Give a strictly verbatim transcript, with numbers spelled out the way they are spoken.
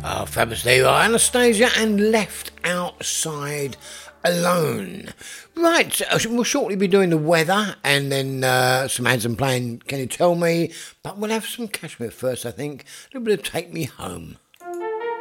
Oh, fabulous. There you are, Anastasia and Left Outside Alone. Right, uh, we'll shortly be doing the weather and then uh, some ads and playing Can You Tell Me? But we'll have some Kashmir first, I think. A little bit of Take Me Home.